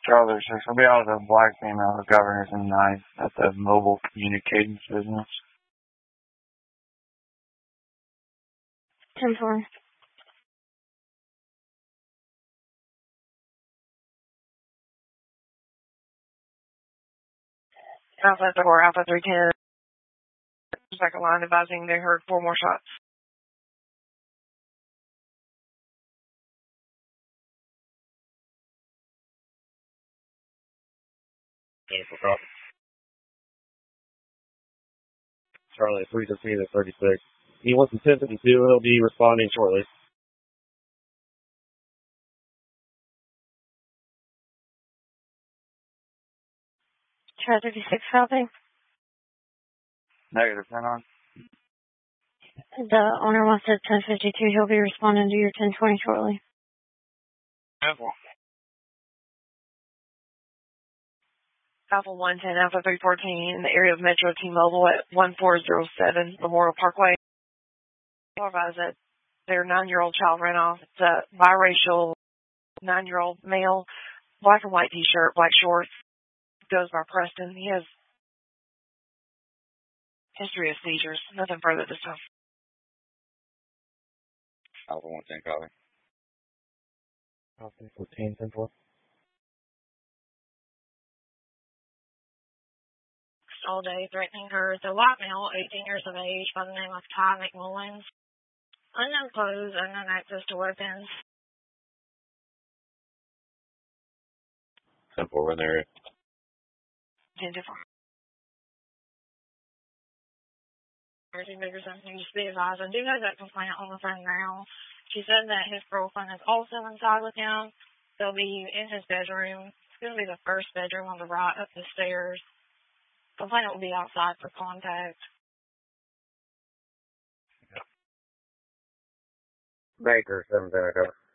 Charlie 6. I'll be out with a black female who governors in night at the mobile communications business. 10-4. Alpha 4, Alpha 310. Second line advising they heard 4 more shots. Charlie 315 to 36. He wants the 1052. He'll be responding shortly. Try 36 copy. Negative, 10 on. The owner wants it 1052. He'll be responding to your 1020 shortly. Alpha 110, Alpha 314 in the area of Metro T-Mobile at 1407 Memorial Parkway. Advise that their 9-year-old child ran off. It's a biracial 9-year-old male, black and white t-shirt, black shorts. Goes by Preston. He has history of seizures. Nothing further this time. Alpha 110, copy. Alpha 14, 10-4. All day threatening her. It's a white male, 18 years of age, by the name of Ty McMullins. Unknown clothes, unknown access to weapons. 10-4 in the area. 10-4. Just be advised, I do have that complaint on the phone now. She said that his girlfriend is also inside with him. They'll be in his bedroom. It's going to be the first bedroom on the right up the stairs. Complainant will be outside for contact. Baker, 710, cover.